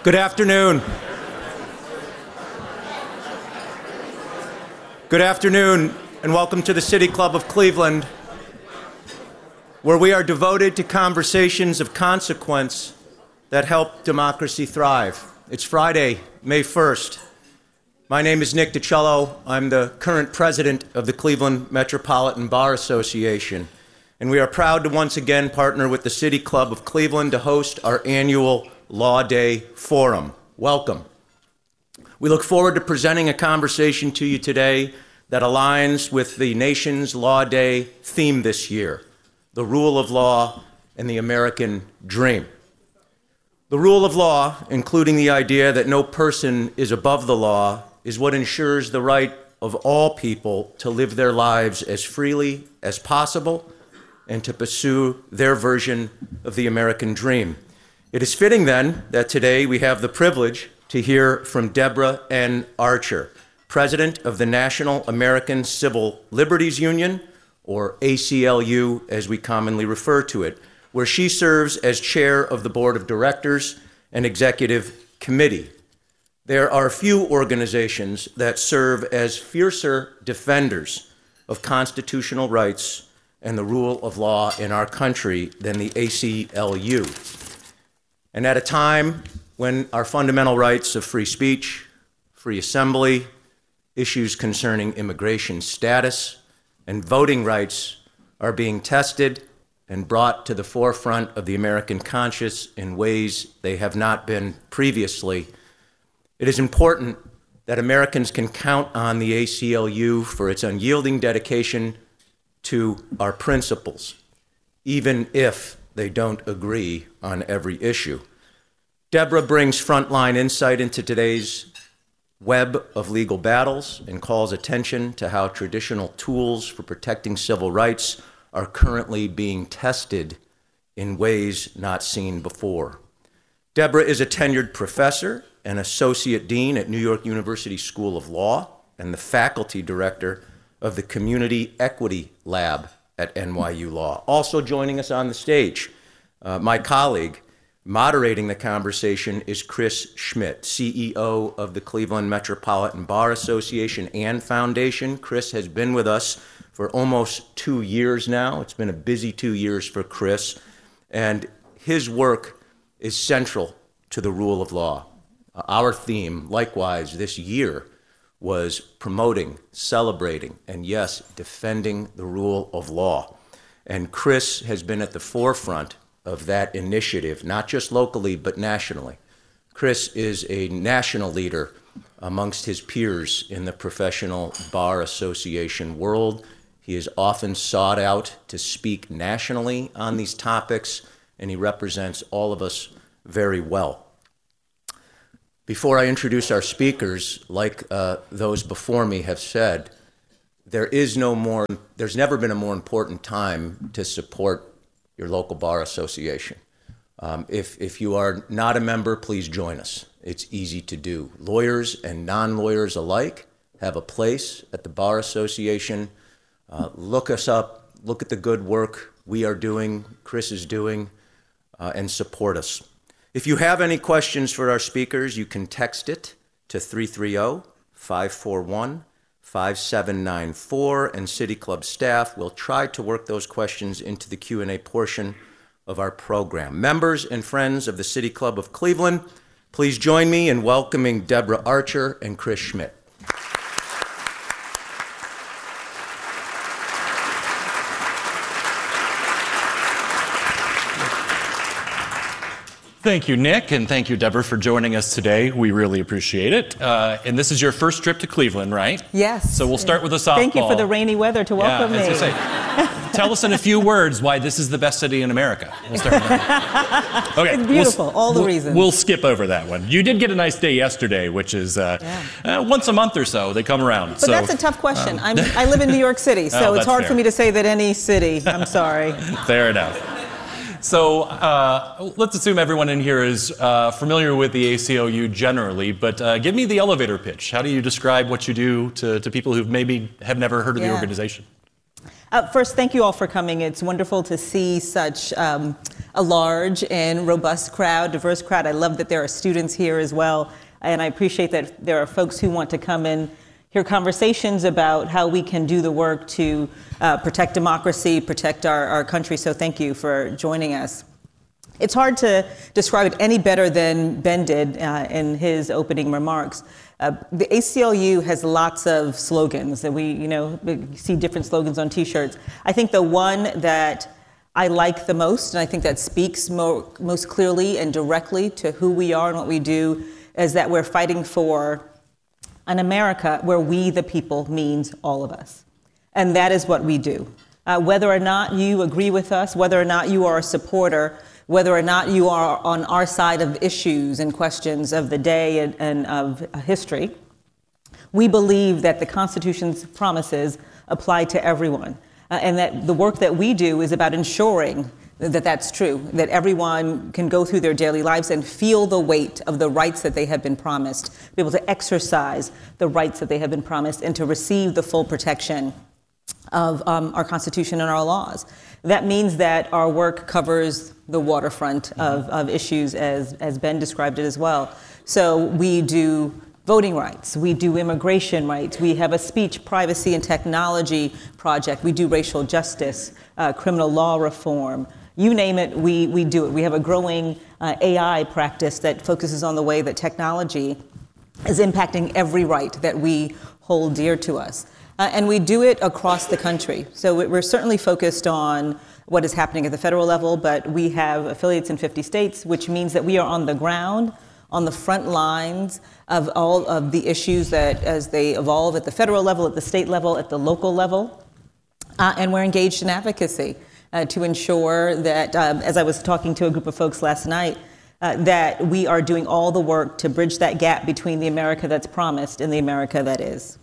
Good afternoon. Good afternoon, and welcome to the City Club of Cleveland, where we are devoted to conversations of consequence that help democracy thrive. It's Friday, May 1st. My name is Nick DiCello. I'm the current president of the Cleveland Metropolitan Bar Association, and we are proud to once again partner with the City Club of Cleveland to host our annual Law Day Forum. Welcome. We look forward to presenting a conversation to you today that aligns with the nation's Law Day theme this year, the rule of law and the American dream. The rule of law, including the idea that no person is above the law, is what ensures the right of all people to live their lives as freely as possible and to pursue their version of the American dream. It is fitting, then, that today we have the privilege to hear from Deborah N. Archer, president of the National American Civil Liberties Union, or ACLU as we commonly refer to it, where she serves as chair of the board of directors and executive committee. There are few organizations that serve as fiercer defenders of constitutional rights and the rule of law in our country than the ACLU. And at a time when our fundamental rights of free speech, free assembly, issues concerning immigration status, and voting rights are being tested and brought to the forefront of the American conscience in ways they have not been previously, it is important that Americans can count on the ACLU for its unyielding dedication to our principles, even if they don't agree on every issue. Deborah brings frontline insight into today's web of legal battles and calls attention to how traditional tools for protecting civil rights are currently being tested in ways not seen before. Deborah is a tenured professor and associate dean at New York University School of Law and the faculty director of the Community Equity Lab at NYU Law. Also joining us on the stage, my colleague moderating the conversation is Chris Schmidt, CEO of the Cleveland Metropolitan Bar Association and Foundation. Chris has been with us for almost 2 years now. It's been a busy 2 years for Chris, and his work is central to the rule of law. Our theme, likewise, this year was promoting, celebrating, and yes, defending the rule of law. And Chris has been at the forefront of that initiative, not just locally, but nationally. Chris is a national leader amongst his peers in the professional bar association world. He is often sought out to speak nationally on these topics, and he represents all of us very well. Before I introduce our speakers, like those before me have said, there's never been a more important time to support your local bar association. If you are not a member, please join us. It's easy to do. Lawyers and non-lawyers alike have a place at the bar association. Look us up, look at the good work we are doing, Chris is doing, and support us. If you have any questions for our speakers, you can text it to 330-541-5794, and City Club staff will try to work those questions into the Q&A portion of our program. Members and friends of the City Club of Cleveland, please join me in welcoming Deborah Archer and Chris Schmidt. Thank you, Nick, and thank you, Deborah, for joining us today. We really appreciate it. And this is your first trip to Cleveland, right? Yes. So we'll start with a softball. Thank you for the rainy weather to welcome me. Tell us in a few words why this is the best city in America. We'll start with that. Okay. It's beautiful, all the reasons. We'll skip over that one. You did get a nice day yesterday, which is once a month or so they come around. But that's a tough question. I live in New York City, so it's hard for me to say that any city. I'm sorry. Fair enough. So let's assume everyone in here is familiar with the ACLU generally, but give me the elevator pitch. How do you describe what you do to people who maybe have never heard of the organization? First, thank you all for coming. It's wonderful to see such a large and robust crowd, diverse crowd. I love that there are students here as well. And I appreciate that there are folks who want to come and hear conversations about how we can do the work to protect democracy, protect our country. So thank you for joining us. It's hard to describe it any better than Ben did in his opening remarks. The ACLU has lots of slogans that we see different slogans on T-shirts. I think the one that I like the most, and I think that speaks most clearly and directly to who we are and what we do, is that we're fighting for an America where we, the people, means all of us. And that is what we do. Whether or not you agree with us, whether or not you are a supporter, whether or not you are on our side of issues and questions of the day and of history, we believe that the Constitution's promises apply to everyone. And that the work that we do is about ensuring that that's true, that everyone can go through their daily lives and feel the weight of the rights that they have been promised, be able to exercise the rights that they have been promised, and to receive the full protection of our Constitution and our laws. That means that our work covers the waterfront of issues as Ben described it as well. So we do voting rights, we do immigration rights, we have a speech, privacy, and technology project, we do racial justice, criminal law reform. You name it, we do it. We have a growing AI practice that focuses on the way that technology is impacting every right that we hold dear to us. And we do it across the country. So we're certainly focused on what is happening at the federal level, but we have affiliates in 50 states, which means that we are on the ground, on the front lines of all of the issues that as they evolve at the federal level, at the state level, at the local level. And we're engaged in advocacy to ensure that, as I was talking to a group of folks last night, that we are doing all the work to bridge that gap between the America that's promised and the America that is.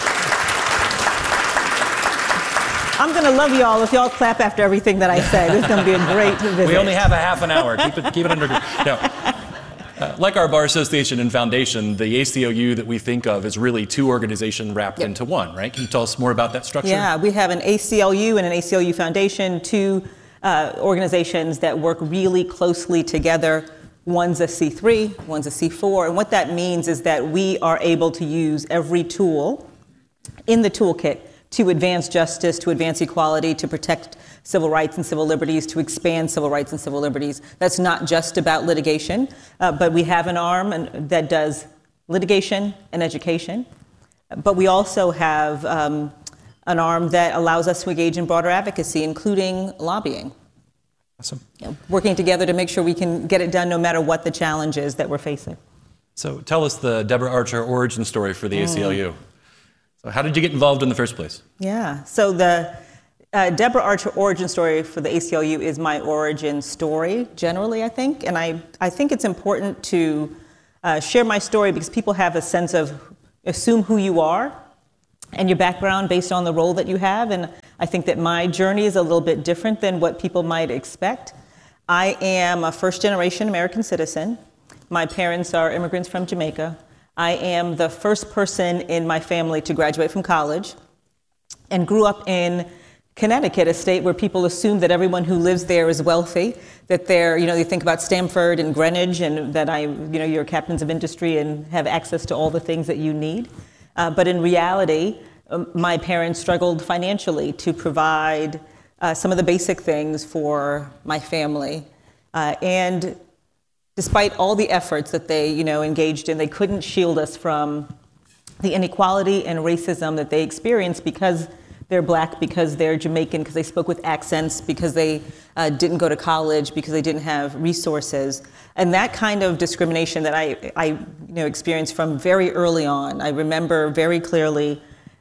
I'm going to love y'all if y'all clap after everything that I say. This is going to be a great visit. We only have a half an hour. Keep it under. No. Like our bar association and foundation, the ACLU that we think of is really two organizations wrapped into one, right? Can you tell us more about that structure? Yeah, we have an ACLU and an ACLU foundation, two organizations that work really closely together. One's a C3, one's a C4. And what that means is that we are able to use every tool in the toolkit to advance justice, to advance equality, to protect civil rights and civil liberties, to expand civil rights and civil liberties. That's not just about litigation, but we have an arm that does litigation and education. But we also have an arm that allows us to engage in broader advocacy, including lobbying. Awesome. Working together to make sure we can get it done no matter what the challenge is that we're facing. So tell us the Deborah Archer origin story for the ACLU. So how did you get involved in the first place? Yeah, so the Deborah Archer origin story for the ACLU is my origin story, generally, I think. And I think it's important to share my story because people have a sense of assume who you are and your background based on the role that you have. And I think that my journey is a little bit different than what people might expect. I am a first-generation American citizen. My parents are immigrants from Jamaica. I am the first person in my family to graduate from college and grew up in Connecticut, a state where people assume that everyone who lives there is wealthy, that they think about Stamford and Greenwich and that you're captains of industry and have access to all the things that you need. But in reality, my parents struggled financially to provide some of the basic things for my family. And despite all the efforts that they, engaged in, they couldn't shield us from the inequality and racism that they experienced because they're Black, because they're Jamaican, because they spoke with accents, because they didn't go to college, because they didn't have resources. And that kind of discrimination that I experienced from very early on. I remember very clearly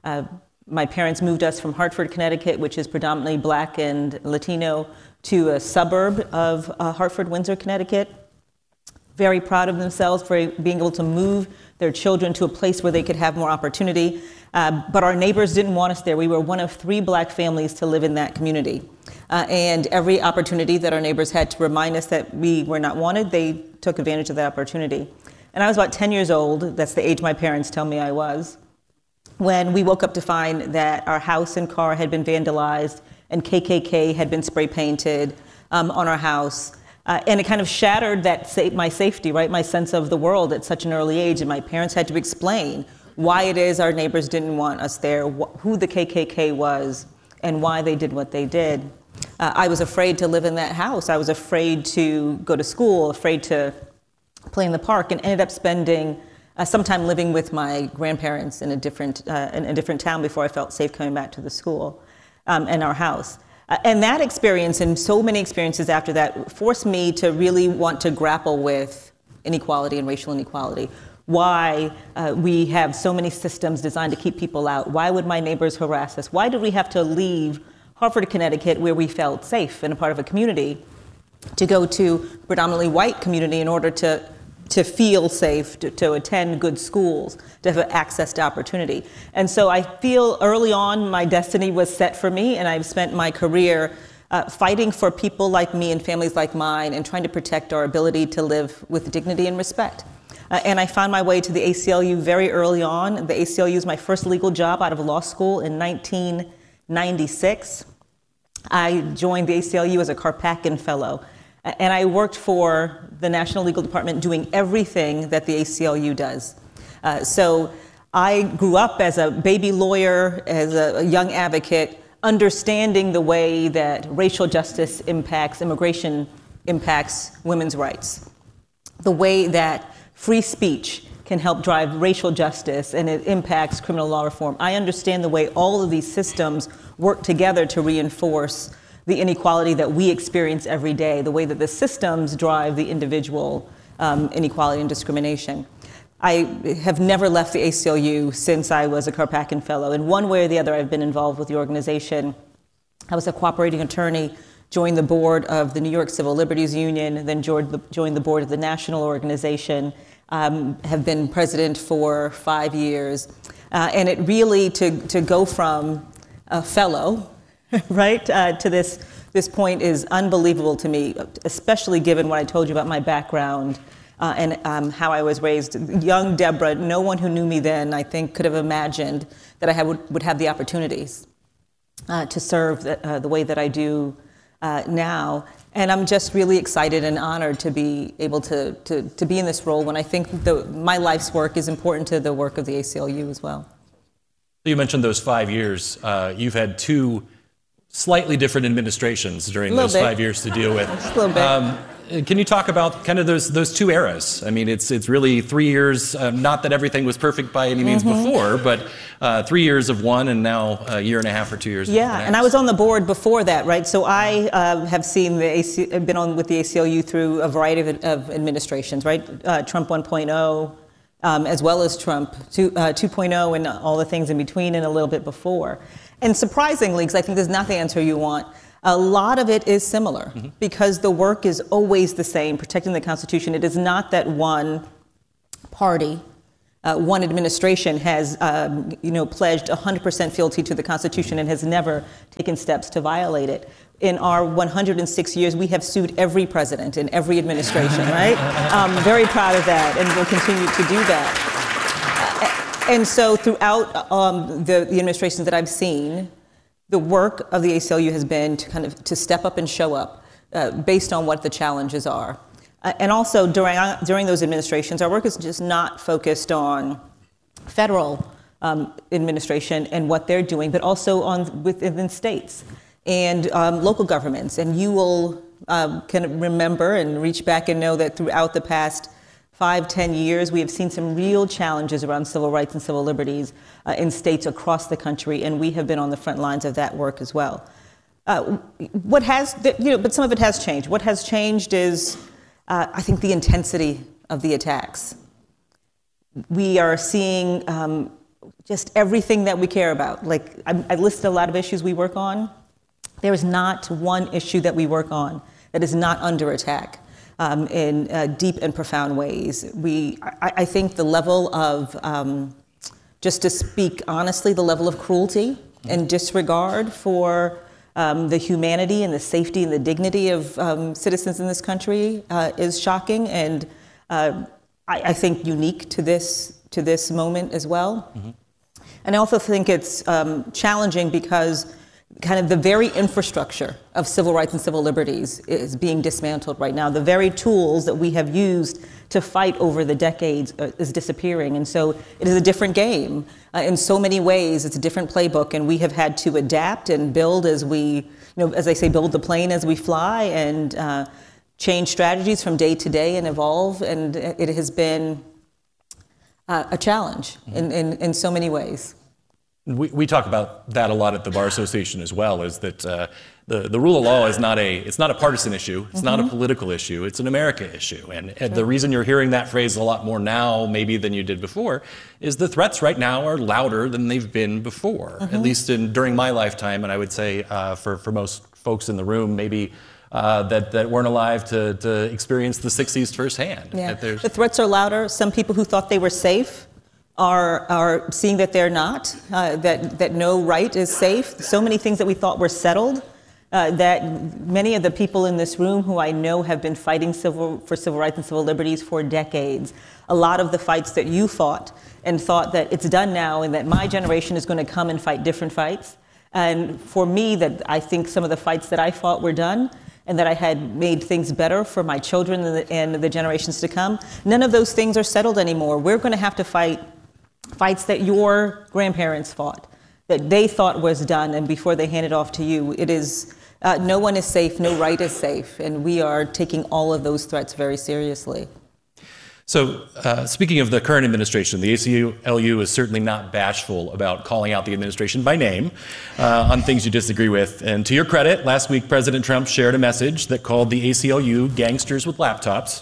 my parents moved us from Hartford, Connecticut, which is predominantly Black and Latino, to a suburb of Hartford, Windsor, Connecticut. Very proud of themselves for being able to move their children to a place where they could have more opportunity. But our neighbors didn't want us there. We were one of 3 Black families to live in that community. And every opportunity that our neighbors had to remind us that we were not wanted, they took advantage of that opportunity. And I was about 10 years old. That's the age my parents tell me I was. when we woke up to find that our house and car had been vandalized and KKK had been spray painted on our house. And it kind of shattered my safety, right? My sense of the world at such an early age. And my parents had to explain why it is our neighbors didn't want us there, who the KKK was, and why they did what they did. I was afraid to live in that house. I was afraid to go to school, afraid to play in the park, and ended up spending some time living with my grandparents in a different town before I felt safe coming back to the school and our house. And that experience and so many experiences after that forced me to really want to grapple with inequality and racial inequality. Why we have so many systems designed to keep people out. Why would my neighbors harass us? Why did we have to leave Hartford, Connecticut, where we felt safe and a part of a community, to go to a predominantly white community in order to feel safe, to attend good schools, to have access to opportunity? And so I feel early on my destiny was set for me, and I've spent my career fighting for people like me and families like mine and trying to protect our ability to live with dignity and respect. And I found my way to the ACLU very early on. The ACLU was my first legal job out of law school in 1996. I joined the ACLU as a Karpatkin Fellow. And I worked for the National Legal Department doing everything that the ACLU does. So I grew up as a baby lawyer, as a young advocate, understanding the way that racial justice impacts immigration, impacts women's rights, the way that free speech can help drive racial justice and it impacts criminal law reform. I understand the way all of these systems work together to reinforce the inequality that we experience every day, the way that the systems drive the individual inequality and discrimination. I have never left the ACLU since I was a Karpatkin Fellow. In one way or the other, I've been involved with the organization. I was a cooperating attorney, joined the board of the New York Civil Liberties Union, then joined the board of the national organization, have been president for 5 years. And it really, to go from a fellow, right, to this point is unbelievable to me, especially given what I told you about my background and how I was raised. Young Deborah, no one who knew me then, I think, could have imagined that I would have the opportunities to serve the way that I do now. And I'm just really excited and honored to be able to be in this role when I think my life's work is important to the work of the ACLU as well. You mentioned those 5 years. You've had two slightly different administrations during those 5 years to deal with. Just a little bit. Can you talk about kind of those two eras? I mean, it's really 3 years, not that everything was perfect by any means before, but 3 years of one and now a year and a half or 2 years. Yeah, and I was on the board before that, right? So I have seen been on with the ACLU through a variety of administrations, right? Trump 1.0, as well as Trump 2.0 and all the things in between and a little bit before. And surprisingly, because I think this is not the answer you want, a lot of it is similar because the work is always the same, protecting the Constitution. It is not that one party, one administration has, pledged 100% fealty to the Constitution and has never taken steps to violate it. In our 106 years, we have sued every president in every administration, right? I'm very proud of that, and we'll continue to do that. And so throughout the administrations that I've seen, the work of the ACLU has been to step up and show up based on what the challenges are. And also during those administrations, our work is just not focused on federal administration and what they're doing, but also within states and local governments. And you will can remember and reach back and know that throughout the past 5-10 years, we have seen some real challenges around civil rights and civil liberties in states across the country, and we have been on the front lines of that work as well. But some of it has changed. What has changed is, I think, the intensity of the attacks. We are seeing just everything that we care about. Like, I listed a lot of issues we work on. There is not one issue that we work on that is not under attack. In deep and profound ways. I think the level of, just to speak honestly, the level of cruelty and disregard for the humanity and the safety and the dignity of citizens in this country is shocking and I think unique to this moment as well. And I also think it's challenging because kind of the very infrastructure of civil rights and civil liberties is being dismantled right now. The very tools that we have used to fight over the decades is disappearing. And so it is a different game. In so many ways, it's a different playbook, and we have had to adapt and build as we, as they say, build the plane as we fly, and change strategies from day to day and evolve. And it has been a challenge in so many ways. We talk about that a lot at the Bar Association as well, is that the rule of law is it's not a partisan issue, it's not a political issue, it's an America issue. And the reason you're hearing that phrase a lot more now maybe than you did before is the threats right now are louder than they've been before, at least during my lifetime. And I would say for most folks in the room, maybe that weren't alive to experience the 60s firsthand. Yeah. The threats are louder. Some people who thought they were safe are seeing that they're not, that no right is safe. So many things that we thought were settled, that many of the people in this room who I know have been fighting for civil rights and civil liberties for decades. A lot of the fights that you fought and thought that it's done now and that my generation is going to come and fight different fights. And for me, that I think some of the fights that I fought were done and that I had made things better for my children and the generations to come. None of those things are settled anymore. We're going to have to fight fights that your grandparents fought, that they thought was done, and before they hand it off to you. It is, no one is safe, no right is safe, and we are taking all of those threats very seriously. So speaking of the current administration, the ACLU is certainly not bashful about calling out the administration by name on things you disagree with. And to your credit, last week President Trump shared a message that called the ACLU gangsters with laptops.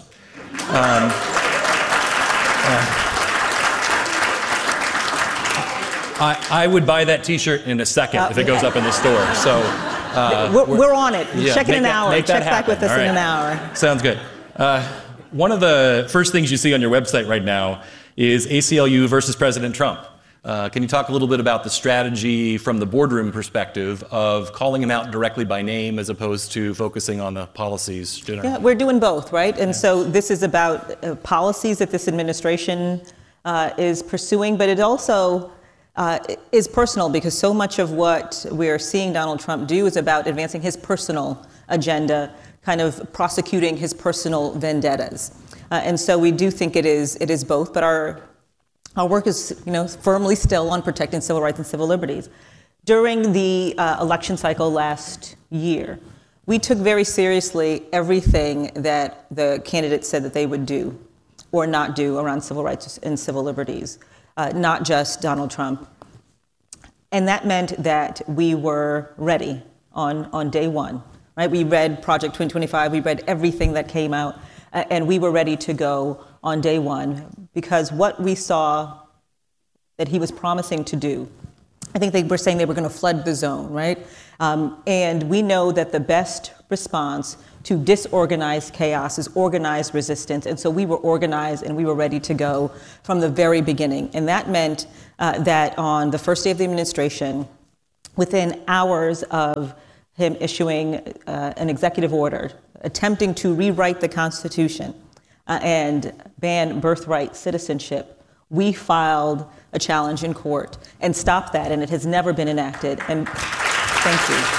I would buy that T-shirt in a second if it goes up in the store. So we're on it. Check in an hour. Check back with us in an hour. Sounds good. One of the first things you see on your website right now is ACLU versus President Trump. Can you talk a little bit about the strategy from the boardroom perspective of calling him out directly by name as opposed to focusing on the policies generally? Yeah, we're doing both, right? And so this is about policies that this administration is pursuing, but it also is personal, because so much of what we're seeing Donald Trump do is about advancing his personal agenda, kind of prosecuting his personal vendettas. And so we do think it is both, but our work is firmly still on protecting civil rights and civil liberties. During the election cycle last year, we took very seriously everything that the candidates said that they would do or not do around civil rights and civil liberties. Not just Donald Trump. And that meant that we were ready on day one, right? We read Project 2025, we read everything that came out, and we were ready to go on day one, because what we saw that he was promising to do, I think they were saying they were going to flood the zone, right? And we know that the best response to disorganized chaos is organized resistance. And so we were organized and we were ready to go from the very beginning. And that meant that on the first day of the administration, within hours of him issuing an executive order, attempting to rewrite the Constitution and ban birthright citizenship, we filed a challenge in court and stopped that, and it has never been enacted. And thank you.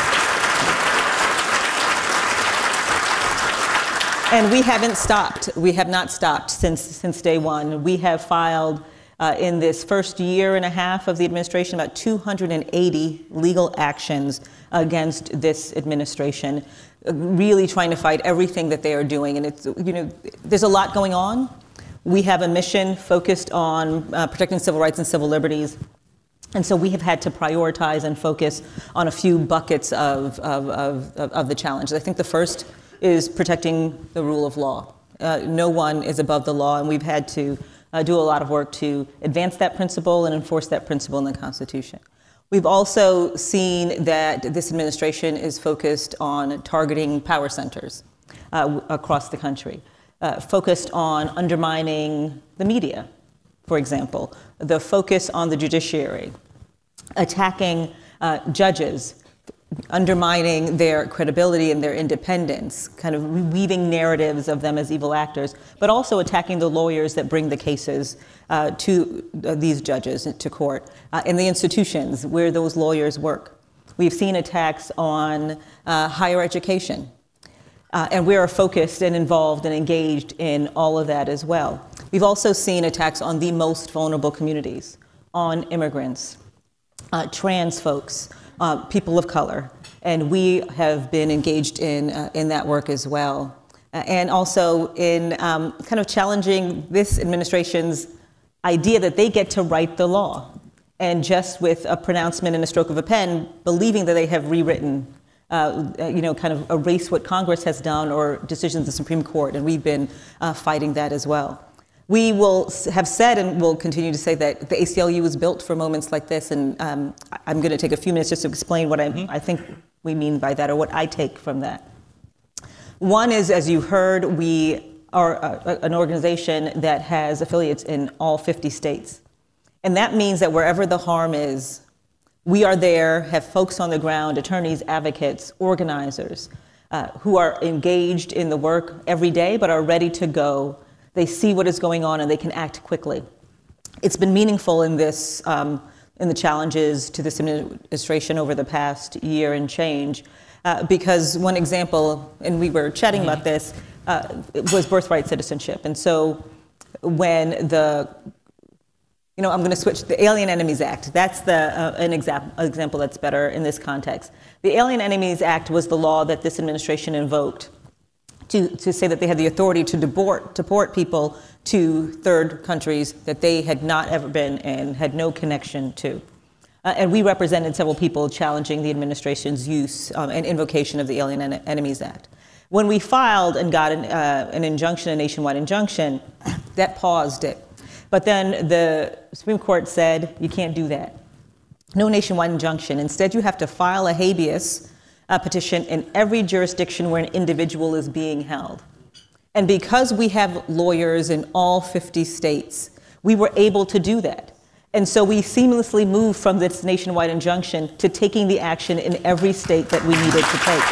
And we haven't stopped. We have not stopped since day one. We have filed in this first year and a half of the administration about 280 legal actions against this administration, really trying to fight everything that they are doing. And it's, there's a lot going on. We have a mission focused on protecting civil rights and civil liberties. And so we have had to prioritize and focus on a few buckets of the challenges. I think the first is protecting the rule of law. No one is above the law, and we've had to do a lot of work to advance that principle and enforce that principle in the Constitution. We've also seen that this administration is focused on targeting power centers across the country, focused on undermining the media, for example, the focus on the judiciary, attacking judges undermining their credibility and their independence, kind of weaving narratives of them as evil actors, but also attacking the lawyers that bring the cases to these judges to court, and the institutions where those lawyers work. We've seen attacks on higher education, and we are focused and involved and engaged in all of that as well. We've also seen attacks on the most vulnerable communities, on immigrants, trans folks, people of color, and we have been engaged in that work as well. And also in kind of challenging this administration's idea that they get to write the law, and just with a pronouncement and a stroke of a pen, believing that they have rewritten, kind of erase what Congress has done or decisions of the Supreme Court, and we've been fighting that as well. We will have said and will continue to say that the ACLU was built for moments like this, and I'm going to take a few minutes just to explain what I think we mean by that, or what I take from that. One is, as you heard, we are an organization that has affiliates in all 50 states. And that means that wherever the harm is, we are there, have folks on the ground, attorneys, advocates, organizers, who are engaged in the work every day but are ready to go. They see what is going on and they can act quickly. It's been meaningful in this, in the challenges to this administration over the past year and change, because one example, and we were chatting about this, was birthright citizenship. And so when I'm going to switch the Alien Enemies Act. That's an example that's better in this context. The Alien Enemies Act was the law that this administration invoked to say that they had the authority to deport people to third countries that they had not ever been and had no connection to. And we represented several people challenging the administration's use and invocation of the Alien Enemies Act. When we filed and got an injunction, a nationwide injunction, that paused it. But then the Supreme Court said, you can't do that. No nationwide injunction. Instead, you have to file a habeas petition in every jurisdiction where an individual is being held. And because we have lawyers in all 50 states, we were able to do that. And so we seamlessly moved from this nationwide injunction to taking the action in every state that we needed to take.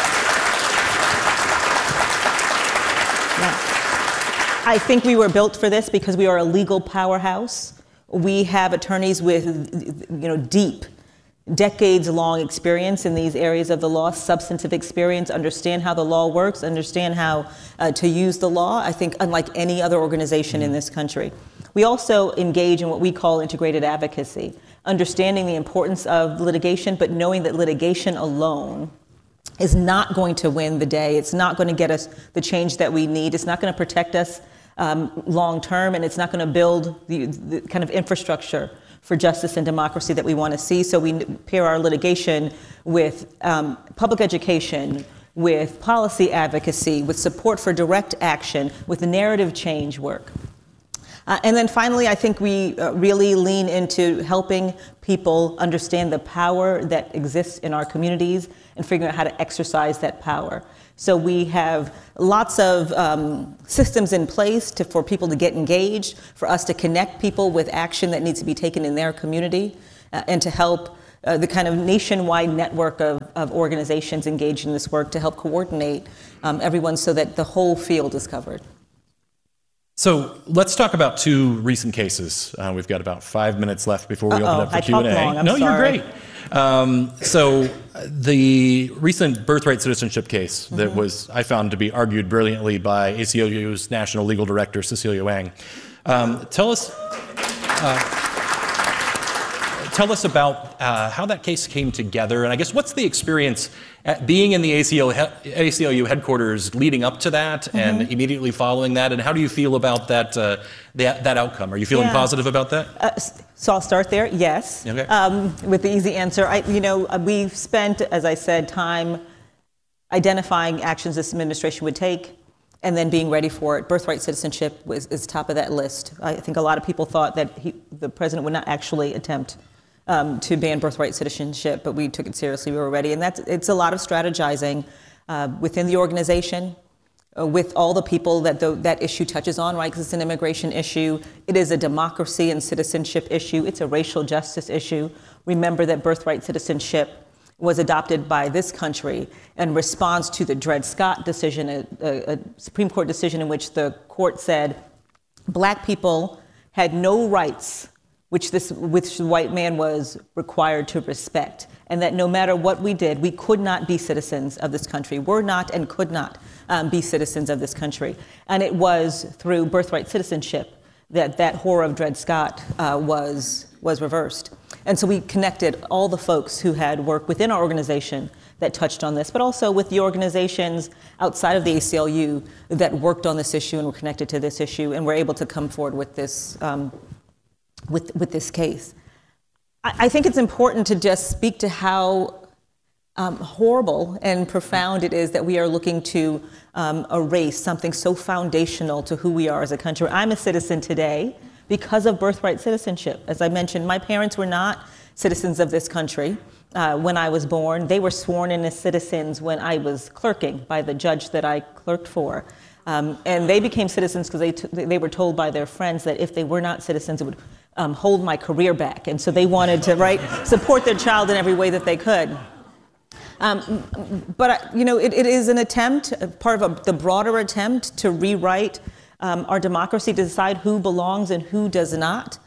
I think we were built for this because we are a legal powerhouse. We have attorneys with, deep, decades-long experience in these areas of the law, substantive experience, understand how the law works, understand how to use the law, I think, unlike any other organization in this country. We also engage in what we call integrated advocacy, understanding the importance of litigation, but knowing that litigation alone is not going to win the day. It's not going to get us the change that we need. It's not going to protect us long term, and it's not going to build the kind of infrastructure for justice and democracy that we want to see. So we pair our litigation with public education, with policy advocacy, with support for direct action, with narrative change work. And then finally, I think we really lean into helping people understand the power that exists in our communities and figuring out how to exercise that power. So we have lots of systems in place for people to get engaged, for us to connect people with action that needs to be taken in their community, and to help the kind of nationwide network of organizations engaged in this work to help coordinate everyone so that the whole field is covered. So let's talk about two recent cases. We've got about 5 minutes left before we open up for Q&A. No, sorry. You're great. So the recent birthright citizenship case that was, I found to be argued brilliantly by ACLU's National Legal Director, Cecilia Wang. Tell us about how that case came together, and I guess what's the experience at being in the ACLU headquarters leading up to that and immediately following that, and how do you feel about that outcome? Are you feeling positive about that? So I'll start there. Yes. Okay. With the easy answer, we've spent, as I said, time identifying actions this administration would take, and then being ready for it. Birthright citizenship is top of that list. I think a lot of people thought that the president would not actually attempt to ban birthright citizenship, but we took it seriously. We were ready, and it's a lot of strategizing within the organization, with all the people that issue touches on, right? Because it's an immigration issue. It is a democracy and citizenship issue. It's a racial justice issue. Remember that birthright citizenship was adopted by this country in response to the Dred Scott decision, a Supreme Court decision in which the court said Black people had no rights which the white man was required to respect, and that no matter what we did, we could not be citizens of this country, were not and could not be citizens of this country. And it was through birthright citizenship that horror of Dred Scott was reversed. And so we connected all the folks who had worked within our organization that touched on this, but also with the organizations outside of the ACLU that worked on this issue and were connected to this issue and were able to come forward with this with this case. I think it's important to just speak to how horrible and profound it is that we are looking to erase something so foundational to who we are as a country. I'm a citizen today because of birthright citizenship. As I mentioned, my parents were not citizens of this country when I was born. They were sworn in as citizens when I was clerking by the judge that I clerked for. And they became citizens because they were told by their friends that if they were not citizens, it would hold my career back. And so they wanted to, support their child in every way that they could. But it is an attempt, part of the broader attempt to rewrite our democracy, to decide who belongs and who does not.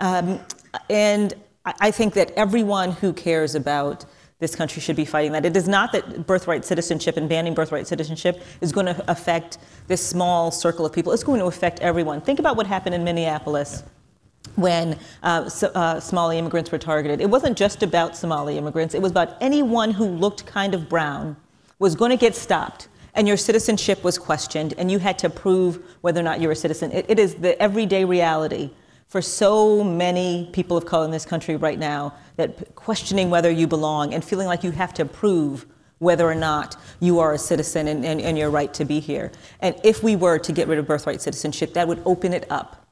And I think that everyone who cares about this country should be fighting that. It is not that birthright citizenship and banning birthright citizenship is going to affect this small circle of people. It's going to affect everyone. Think about what happened in Minneapolis when Somali immigrants were targeted. It wasn't just about Somali immigrants. It was about anyone who looked kind of brown was going to get stopped, and your citizenship was questioned, and you had to prove whether or not you're a citizen. It is the everyday reality for so many people of color in this country right now, that questioning whether you belong and feeling like you have to prove whether or not you are a citizen and your right to be here. And if we were to get rid of birthright citizenship, that would open it up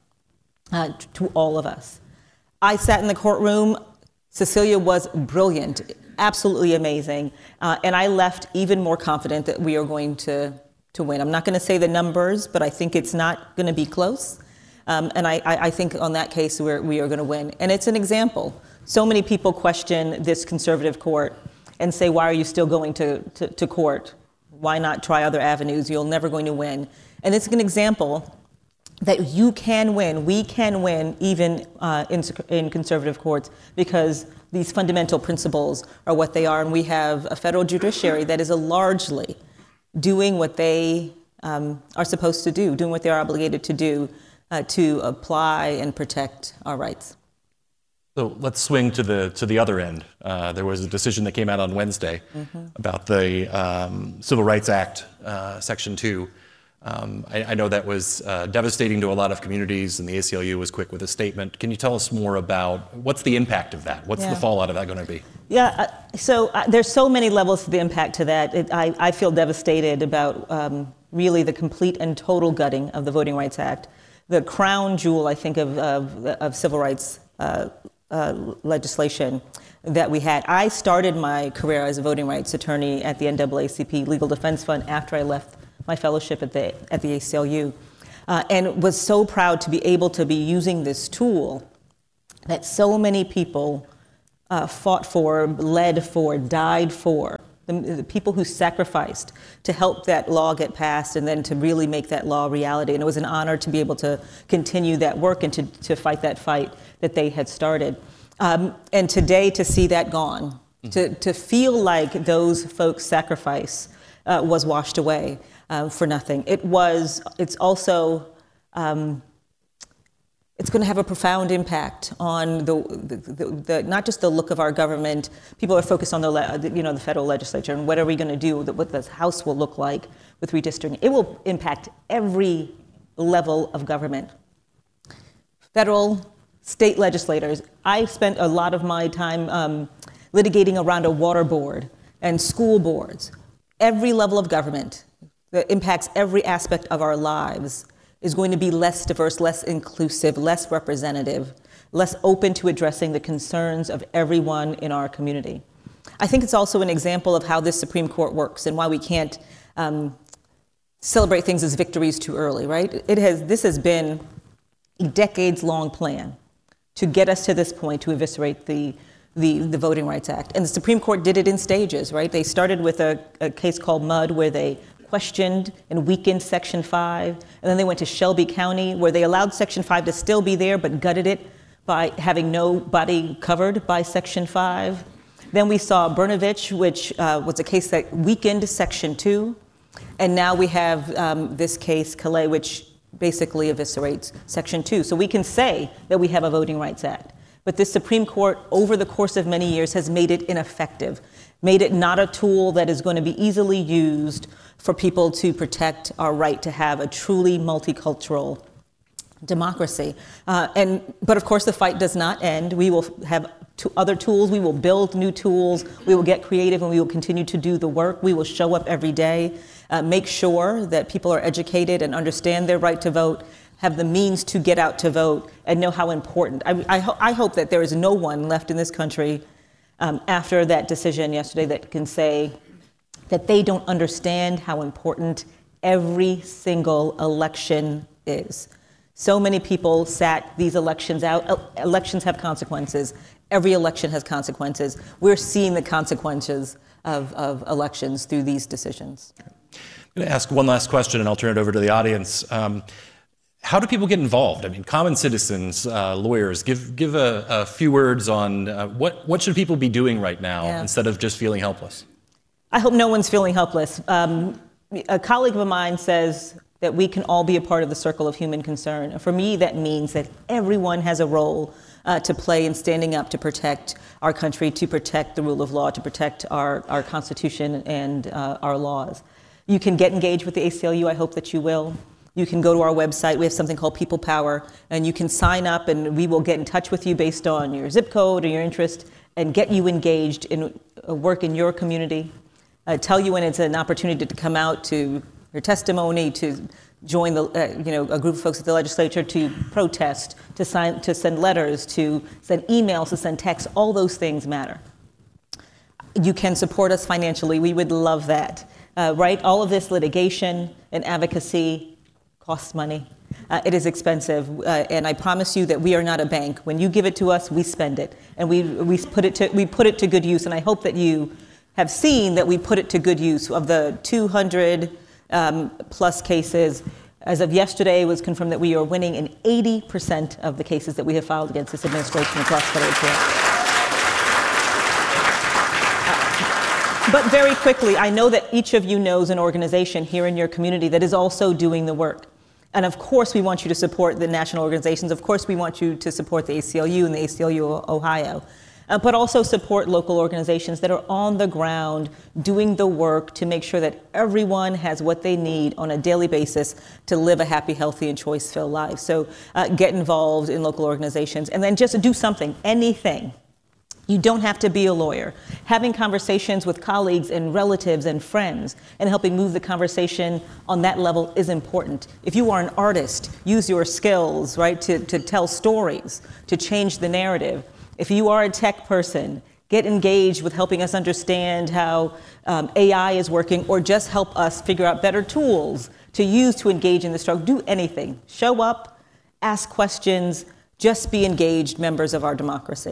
to all of us. I sat in the courtroom. Cecilia was brilliant, absolutely amazing. And I left even more confident that we are going to win. I'm not going to say the numbers, but I think it's not going to be close. And I think on that case, we are going to win. And it's an example. So many people question this conservative court and say, why are you still going to court? Why not try other avenues? You're never going to win. And it's an example that you can win, we can win, even in conservative courts, because these fundamental principles are what they are. And we have a federal judiciary that is largely doing what they are supposed to do, doing what they're obligated to do to apply and protect our rights. So let's swing to the other end. There was a decision that came out on Wednesday about the Civil Rights Act, Section 2. I know that was devastating to a lot of communities, and the ACLU was quick with a statement. Can you tell us more about what's the impact of that? What's the fallout of that going to be? Yeah, so there's so many levels to the impact to that. I feel devastated about really the complete and total gutting of the Voting Rights Act. The crown jewel, I think, of civil rights legislation that we had. I started my career as a voting rights attorney at the NAACP Legal Defense Fund after I left my fellowship at the ACLU, and was so proud to be able to be using this tool that so many people fought for, bled for, died for, the people who sacrificed to help that law get passed and then to really make that law reality. And it was an honor to be able to continue that work and to fight that fight that they had started. And today, to see that gone, to feel like those folks' sacrifice was washed away for nothing. It's also, it's going to have a profound impact on the not just the look of our government. People are focused on the federal legislature and what are we going to do, what the House will look like with redistricting. It will impact every level of government. Federal, state legislators. I spent a lot of my time litigating around a water board and school boards. Every level of government that impacts every aspect of our lives is going to be less diverse, less inclusive, less representative, less open to addressing the concerns of everyone in our community. I think it's also an example of how this Supreme Court works and why we can't celebrate things as victories too early, right? This has been a decades-long plan to get us to this point, to eviscerate the the Voting Rights Act. And the Supreme Court did it in stages, right? They started with a case called Mudd, where they questioned and weakened Section 5. And then they went to Shelby County, where they allowed Section 5 to still be there, but gutted it by having nobody covered by Section 5. Then we saw Brnovich, which was a case that weakened Section 2. And now we have this case, Calais, which basically eviscerates Section 2. So we can say that we have a Voting Rights Act. But the Supreme Court, over the course of many years, has made it ineffective, made it not a tool that is going to be easily used for people to protect our right to have a truly multicultural democracy. But of course, the fight does not end. We will have other tools. We will build new tools. We will get creative, and we will continue to do the work. We will show up every day, make sure that people are educated and understand their right to vote, have the means to get out to vote, and know how important. I hope that there is no one left in this country after that decision yesterday that can say that they don't understand how important every single election is. So many people sat these elections out. Elections have consequences. Every election has consequences. We're seeing the consequences of elections through these decisions. I'm going to ask one last question, and I'll turn it over to the audience. How do people get involved? I mean, common citizens, lawyers, give a few words on what should people be doing right now instead of just feeling helpless? I hope no one's feeling helpless. A colleague of mine says that we can all be a part of the circle of human concern. For me, that means that everyone has a role to play in standing up to protect our country, to protect the rule of law, to protect our Constitution and our laws. You can get engaged with the ACLU. I hope that you will. You can go to our website. We have something called People Power, and you can sign up, and we will get in touch with you based on your zip code or your interest and get you engaged in work in your community. Tell you when it's an opportunity to come out to your testimony, to join a group of folks at the legislature, to protest, to send letters, to send emails, to send texts. All those things matter. You can support us financially. We would love that. Right? All of this litigation and advocacy costs money. It is expensive, and I promise you that we are not a bank. When you give it to us, we spend it, and we put it to good use. And I hope that you have seen that we put it to good use. Of the 200 plus cases, as of yesterday, it was confirmed that we are winning in 80% of the cases that we have filed against this administration across federal court. But very quickly, I know that each of you knows an organization here in your community that is also doing the work. And of course, we want you to support the national organizations. Of course, we want you to support the ACLU and the ACLU Ohio. But also support local organizations that are on the ground doing the work to make sure that everyone has what they need on a daily basis to live a happy, healthy, and choice-filled life. So get involved in local organizations, and then just do something, anything. You don't have to be a lawyer. Having conversations with colleagues and relatives and friends and helping move the conversation on that level is important. If you are an artist, use your skills, right, to tell stories, to change the narrative. If you are a tech person, get engaged with helping us understand how AI is working, or just help us figure out better tools to use to engage in the struggle. Do anything. Show up, ask questions, just be engaged members of our democracy.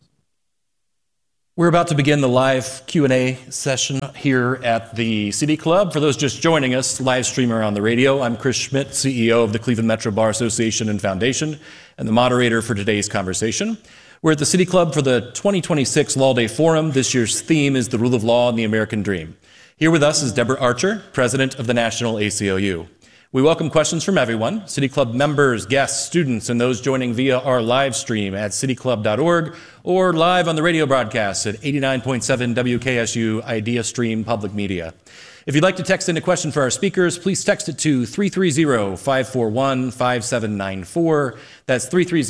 We're about to begin the live Q&A session here at the City Club. For those just joining us, live streamer on the radio, I'm Chris Schmidt, CEO of the Cleveland Metro Bar Association and Foundation, and the moderator for today's conversation. We're at the City Club for the 2026 Law Day Forum. This year's theme is the rule of law and the American dream. Here with us is Deborah Archer, president of the National ACLU. We welcome questions from everyone, City Club members, guests, students, and those joining via our live stream at cityclub.org or live on the radio broadcast at 89.7 WKSU Idea Stream Public Media. If you'd like to text in a question for our speakers, please text it to 330-541-5794. That's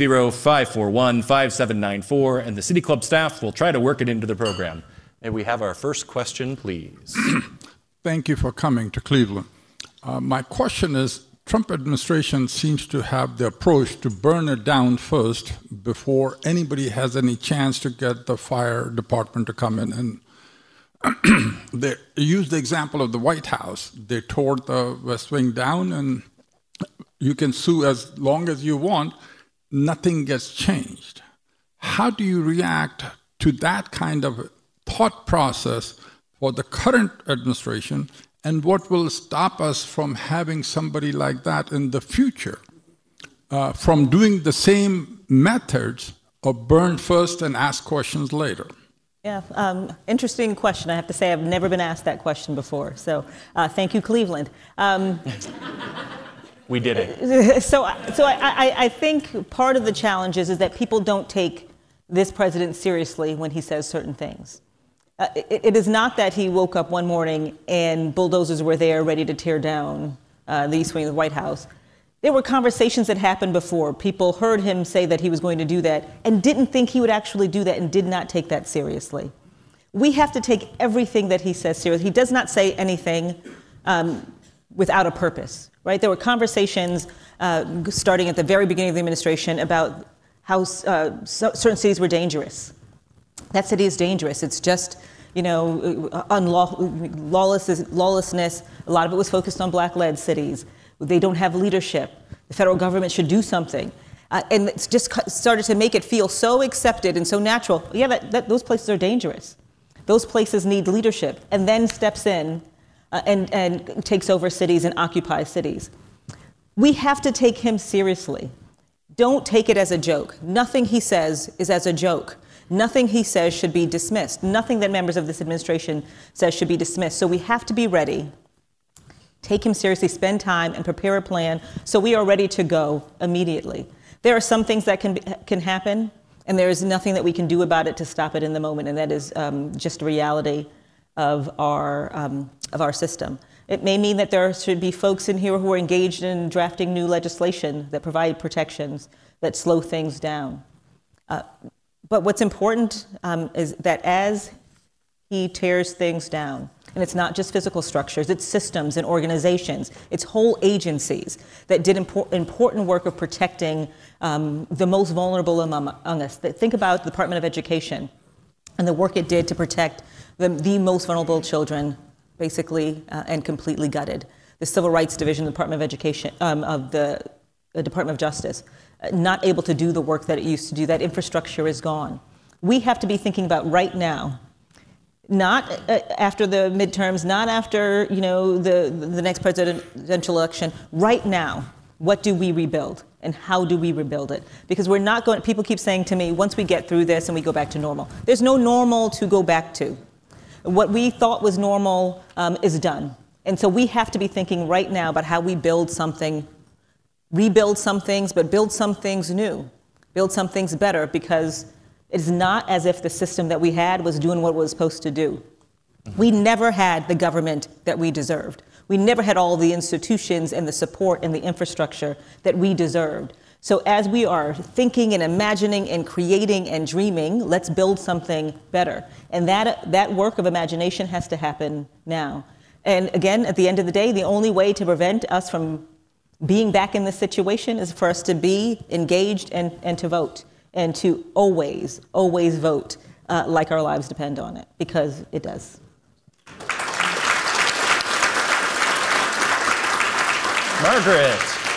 330-541-5794, and the City Club staff will try to work it into the program. May we have our first question, please? Thank you for coming to Cleveland. My question is, Trump administration seems to have the approach to burn it down first before anybody has any chance to get the fire department to come in. And they used the example of the White House. They tore the West Wing down, and you can sue as long as you want. Nothing gets changed. How do you react to that kind of thought process for the current administration, and what will stop us from having somebody like that in the future from doing the same methods of burn first and ask questions later? Yeah, interesting question. I have to say I've never been asked that question before. So thank you, Cleveland. We did it. So I think part of the challenge is that people don't take this president seriously when he says certain things. It is not that he woke up one morning and bulldozers were there ready to tear down the East Wing of the White House. There were conversations that happened before. People heard him say that he was going to do that and didn't think he would actually do that and did not take that seriously. We have to take everything that he says seriously. He does not say anything without a purpose, right? There were conversations starting at the very beginning of the administration about how certain cities were dangerous. That city is dangerous. It's just, lawlessness. A lot of it was focused on black-led cities. They don't have leadership. The federal government should do something. And it's just started to make it feel so accepted and so natural. Yeah, those places are dangerous. Those places need leadership, and then steps in and takes over cities and occupies cities. We have to take him seriously. Don't take it as a joke. Nothing he says is as a joke. Nothing he says should be dismissed. Nothing that members of this administration says should be dismissed. So we have to be ready. Take him seriously, spend time, and prepare a plan so we are ready to go immediately. There are some things that can happen, and there is nothing that we can do about it to stop it in the moment, and that is just a reality of our system. It may mean that there should be folks in here who are engaged in drafting new legislation that provide protections that slow things down. But what's important is that as he tears things down, and it's not just physical structures, it's systems and organizations, it's whole agencies that did important work of protecting the most vulnerable among us. Think about the Department of Education and the work it did to protect the most vulnerable children, basically and completely gutted. The Civil Rights Division, the Department of Education, of the Department of Justice, not able to do the work that it used to do. That infrastructure is gone. We have to be thinking about right now, not after the midterms, not after the next presidential election. Right now, what do we rebuild, and how do we rebuild it? Because we're not going. People keep saying to me, once we get through this and we go back to normal. There's no normal to go back to. What we thought was normal is done, and so we have to be thinking right now about how we build something, rebuild some things, but build some things new, build some things better, because it's not as if the system that we had was doing what it was supposed to do. We never had the government that we deserved. We never had all the institutions and the support and the infrastructure that we deserved. So as we are thinking and imagining and creating and dreaming, let's build something better. And that work of imagination has to happen now. And again, at the end of the day, the only way to prevent us from being back in this situation is for us to be engaged and to vote. And to always, always vote like our lives depend on it, because it does. Margaret.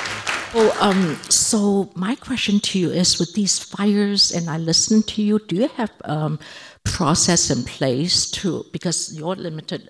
So my question to you is, with these fires, and I listen to you, do you have process in place to, because your limited